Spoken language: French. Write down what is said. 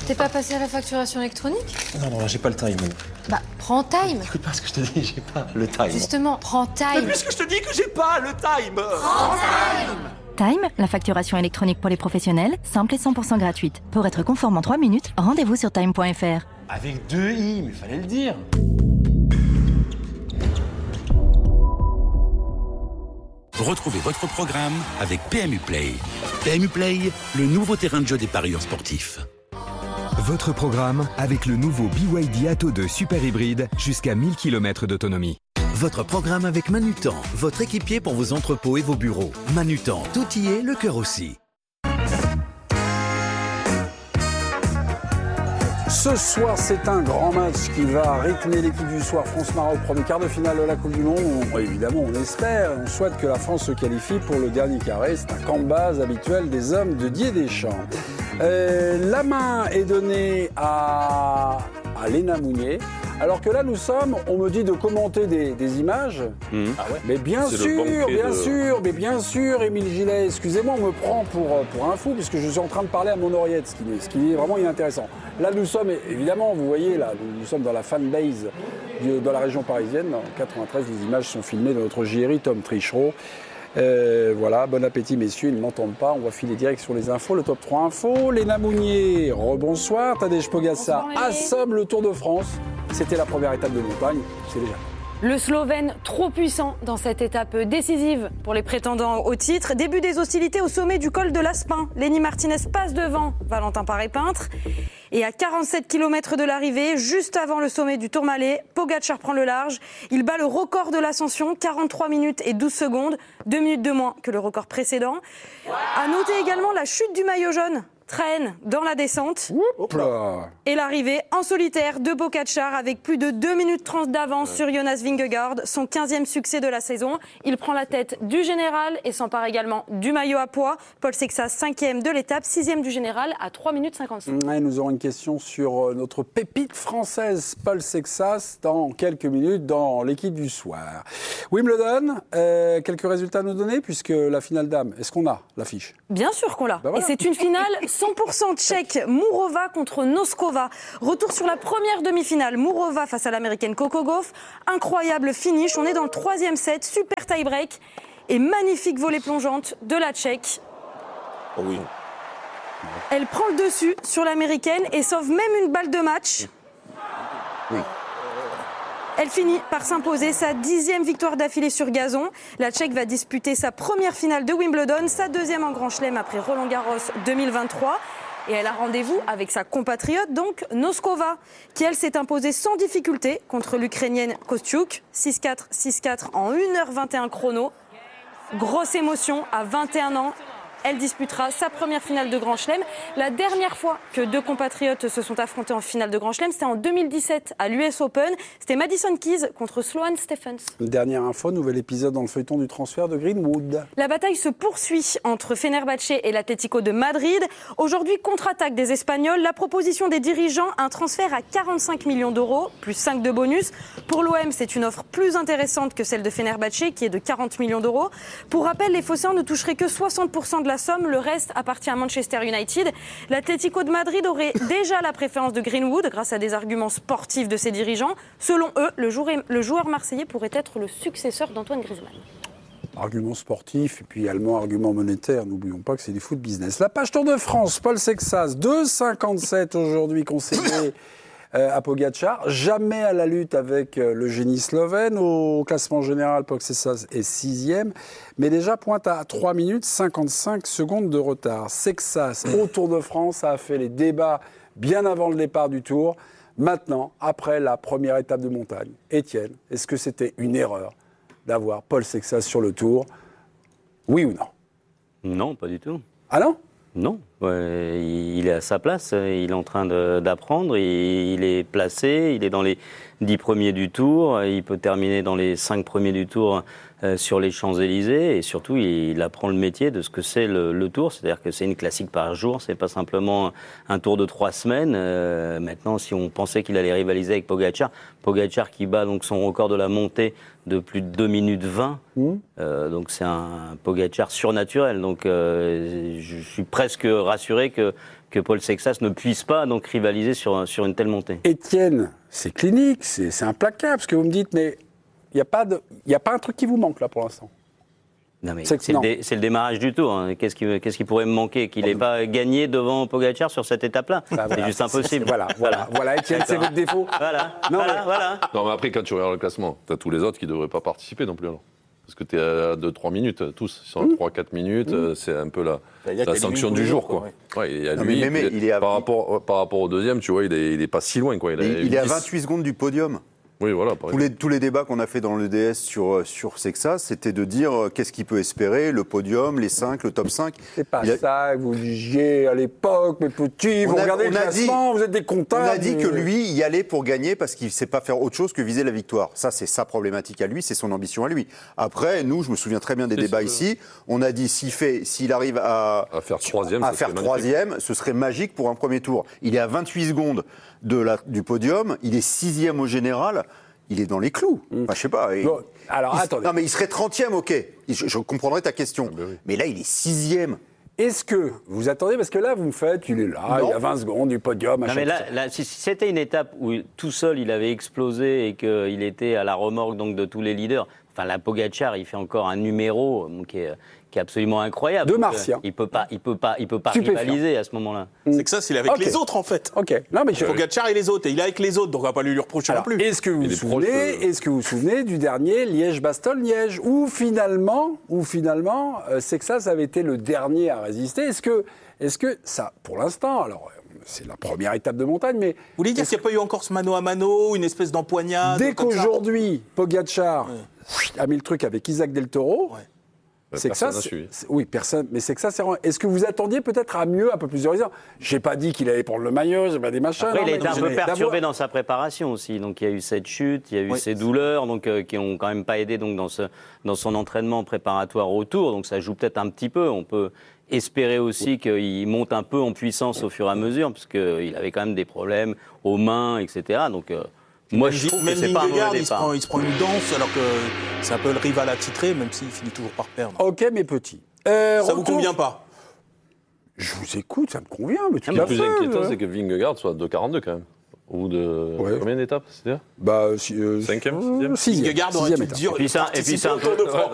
T'es pas passé à la facturation électronique? Non, j'ai pas le time. Bah, prends Time. Écoute pas ce que je te dis, j'ai pas le time. Justement, prends Time. Mais puisque je te dis que j'ai pas le time. Prends Time. Time, la facturation électronique pour les professionnels, simple et 100% gratuite. Pour être conforme en 3 minutes, rendez-vous sur time.fr. Avec 2 i, mais fallait le dire. Retrouvez votre programme avec PMU Play. PMU Play, le nouveau terrain de jeu des parieurs sportifs. Votre programme avec le nouveau BYD Atto 2 Super Hybride jusqu'à 1000 km d'autonomie. Votre programme avec Manutan, votre équipier pour vos entrepôts et vos bureaux. Manutan, tout y est, le cœur aussi. Ce soir, c'est un grand match qui va rythmer l'équipe du soir. France-Maroc, premier quart de finale de la Coupe du Monde. Évidemment, on espère et on souhaite que la France se qualifie pour le dernier carré. C'est un camp de base habituel des hommes de Didier Deschamps. La main est donnée à Léna Mounier. Alors que là, nous sommes, on me dit de commenter des images. Ah ouais. Mais bien sûr, Émile Gillet, excusez-moi, on me prend pour un fou, puisque je suis en train de parler à mon oreillette, ce qui est vraiment inintéressant. Là, nous sommes, évidemment, vous voyez, là, nous sommes dans la fanbase dans la région parisienne. En 93, les images sont filmées de notre JRI, Tom Trichereau. Voilà, bon appétit messieurs, ils ne m'entendent pas, on va filer direct sur les infos, le top 3 infos. Léna Mounier, rebonsoir, Tadej Pogačar assomme le Tour de France. C'était la première étape de montagne, c'est déjà. Le Slovène trop puissant dans cette étape décisive pour les prétendants au titre. Début des hostilités au sommet du col de l'Aspin. Lenny Martinez passe devant Valentin Paré-Peintre. Et à 47 km de l'arrivée, juste avant le sommet du Tourmalet, Pogačar prend le large. Il bat le record de l'ascension, 43 minutes et 12 secondes, 2 minutes de moins que le record précédent. À noter également la chute du maillot jaune. Traîne dans la descente. Et l'arrivée en solitaire de Pogačar avec plus de 2 minutes 30 d'avance sur Jonas Vingegaard, son 15e succès de la saison. Il prend la tête du général et s'empare également du maillot à pois. Paul Sexas, 5e de l'étape, 6e du général à 3 minutes 55. Et nous aurons une question sur notre pépite française Paul Sexas dans quelques minutes dans l'équipe du soir. Wimbledon, quelques résultats à nous donner puisque la finale dames, est-ce qu'on a l'affiche? Bien sûr qu'on l'a. Voilà. Et c'est une finale 100% tchèque, Mourova contre Noskova. Retour sur la première demi-finale, Mourova face à l'américaine Coco Gauff. Incroyable finish, on est dans le 3e set, super tie-break et magnifique volée plongeante de la tchèque. Oh oui. Elle prend le dessus sur l'américaine et sauve même une balle de match. Oui. Elle finit par s'imposer sa 10e victoire d'affilée sur gazon. La Tchèque va disputer sa première finale de Wimbledon, sa 2e en Grand Chelem après Roland-Garros 2023. Et elle a rendez-vous avec sa compatriote, donc Noskova, qui elle s'est imposée sans difficulté contre l'Ukrainienne Kostyuk. 6-4, 6-4 en 1h21 chrono. Grosse émotion à 21 ans. Elle disputera sa première finale de Grand Chelem. La dernière fois que deux compatriotes se sont affrontés en finale de Grand Chelem, c'était en 2017 à l'US Open. C'était Madison Keys contre Sloane Stephens. Dernière info, nouvel épisode dans le feuilleton du transfert de Greenwood. La bataille se poursuit entre Fenerbahçe et l'Atlético de Madrid. Aujourd'hui, contre-attaque des Espagnols. La proposition des dirigeants, un transfert à 45 millions d'euros, plus 5 de bonus. Pour l'OM, c'est une offre plus intéressante que celle de Fenerbahçe, qui est de 40 millions d'euros. Pour rappel, les Phocéens ne toucheraient que 60% de la somme, le reste appartient à Manchester United. L'Atlético de Madrid aurait déjà la préférence de Greenwood grâce à des arguments sportifs de ses dirigeants. Selon eux, le joueur marseillais pourrait être le successeur d'Antoine Griezmann. Argument sportif et puis également argument monétaire. N'oublions pas que c'est du foot business. La page Tour de France, Paul Sexas, 2,57 aujourd'hui conseillé à Pogačar. Jamais à la lutte avec le génie slovène. Au classement général, Paul Sexas est 6e. Mais déjà pointe à 3 minutes 55 secondes de retard. Sexas au Tour de France a fait les débats bien avant le départ du Tour. Maintenant, après la première étape de montagne, Étienne, est-ce que c'était une erreur d'avoir Paul Sexas sur le Tour? Oui ou non? Non, pas du tout. Ah non? Non, il est à sa place, il est en train d'apprendre, il est placé, il est dans les 10 premiers du Tour, il peut terminer dans les 5 premiers du Tour sur les Champs-Élysées et surtout il apprend le métier de ce que c'est le Tour, c'est-à-dire que c'est une classique par jour, c'est pas simplement un Tour de 3 semaines. Maintenant, si on pensait qu'il allait rivaliser avec Pogačar qui bat donc son record de la montée de plus de 2 minutes 20, donc c'est un Pogačar surnaturel, donc je suis presque rassurer que Paul Sexas ne puisse pas donc rivaliser sur une telle montée. Étienne, c'est clinique, c'est implacable ce que vous me dites, mais il n'y a pas un truc qui vous manque là pour l'instant. Non, mais c'est le démarrage du tour. Hein. Qu'est-ce qui pourrait me manquer? Qu'il n'ait pas gagné devant Pogacar sur cette étape-là. C'est juste impossible. Voilà, Étienne, c'est votre défaut. Voilà. Non, mais après, quand tu regardes le classement, tu as tous les autres qui ne devraient pas participer non plus. Alors. Parce que tu es à 2-3 minutes, tous. Ils sont à 3-4 minutes, c'est un peu la sanction du jour. Quoi. Ouais, il y a lui, par rapport au deuxième, tu vois, il est pas si loin. Quoi. Il est à 28 secondes du podium. Oui, voilà. Tous les débats qu'on a fait dans le DS sur Sexas, c'était de dire qu'est-ce qu'il peut espérer, le podium, les 5, le top 5. C'est pas ça que vous disiez à l'époque, mes petits, vous regardez le classement, vous êtes des comptables. On a dit que lui, y allait pour gagner parce qu'il ne sait pas faire autre chose que viser la victoire. Ça, c'est sa problématique à lui, c'est son ambition à lui. Après, nous, je me souviens très bien des débats ici, on a dit s'il arrive à faire troisième, ce serait magique pour un premier tour. Il est à 28 secondes du podium, il est 6e au général. Il est dans les clous. Enfin, je sais pas. Bon, alors, attendez. Non, mais il serait 30e, ok. Je comprendrais ta question. Oui. Mais là, il est 6e. Est-ce que vous attendez, parce que là, vous me faites, il est là, il y a 20 secondes du podium. Non, mais là, si c'était une étape où tout seul, il avait explosé et qu'il était à la remorque donc, de tous les leaders, enfin, la Pogacar, il fait encore un numéro qui est absolument incroyable. De Martien. Il peut pas rivaliser à ce moment-là. C'est que ça, c'est avec les autres, en fait. Ok. Non, mais Pogacar et les autres. Et il est avec les autres, donc on va pas lui reprocher non plus. Est-ce que vous vous souvenez du dernier Liège-Bastogne-Liège, où finalement, Sexas avait été le dernier à résister? Est-ce que ça, pour l'instant, alors c'est la première étape de montagne, mais... Vous voulez dire qu'il n'y a pas eu encore ce mano à mano, une espèce d'empoignade? Dès qu'aujourd'hui, Pogacar a mis le truc avec Isaac Del Toro... Sexas, oui, personne. Mais Sexas, est-ce que vous attendiez peut-être à mieux, un peu plus horizon? J'ai pas dit qu'il allait prendre le maillot, j'ai pas des machins. Après, il a été un peu perturbé dans sa préparation aussi. Donc il y a eu cette chute, il y a eu ces douleurs, donc qui ont quand même pas aidé donc dans son entraînement préparatoire au Tour. Donc ça joue peut-être un petit peu. On peut espérer aussi qu'il monte un peu en puissance au fur et à mesure, parce qu'il avait quand même des problèmes aux mains, etc. Donc moi, je trouve que c'est pas un mauvais départ. Il se prend une danse alors que c'est un peu le rival attitré, même s'il finit toujours par perdre. Ok, mes petits. Ça vous convient pas? Je vous écoute, ça me convient. Mais le plus inquiétant, c'est que Vingegaard soit à 2,42 quand même. Au bout de combien d'étapes, c'est-à-dire 5e, 6e. Vingegaard aurait dû dire. Et puis c'est un peu...